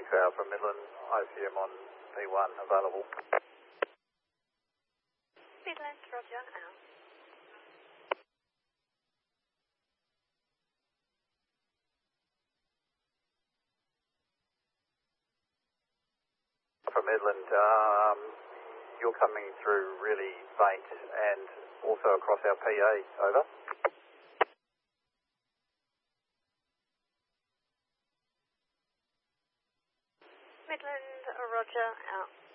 Tower from Midland, ICM on P1 available. Midland, roger, out. From Midland, you're coming through really faint and also across our PA, over. Midland, roger, out.